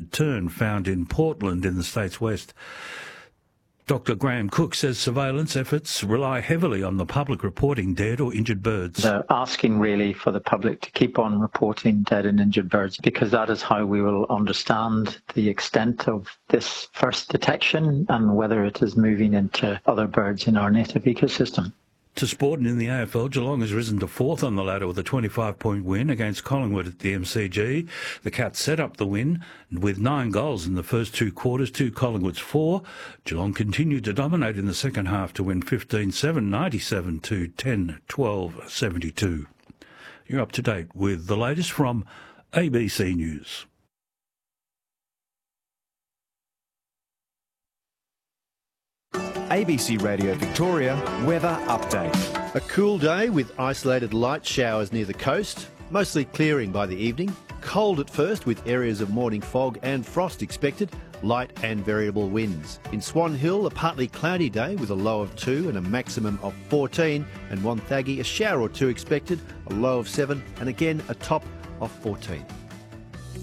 mutated tern found in Portland in the state's west. Dr Graham Cook says surveillance efforts rely heavily on the public reporting dead or injured birds. They're asking really for the public to keep on reporting dead and injured birds, because that is how we will understand the extent of this first detection and whether it is moving into other birds in our native ecosystem. To sport, and in the AFL, Geelong has risen to fourth on the ladder with a 25-point win against Collingwood at the MCG. The Cats set up the win with 9 goals in the first 2 quarters to Collingwood's 4. Geelong continued to dominate in the second half to win 15-7, 97 to 10-12, 72. You're up to date with the latest from ABC News. ABC Radio Victoria weather update. A cool day with isolated light showers near the coast, mostly clearing by the evening. Cold at first with areas of morning fog and frost expected, light and variable winds. In Swan Hill, a partly cloudy day with a low of 2 and a maximum of 14, and Wonthaggi, a shower or 2 expected, a low of 7 and again a top of 14.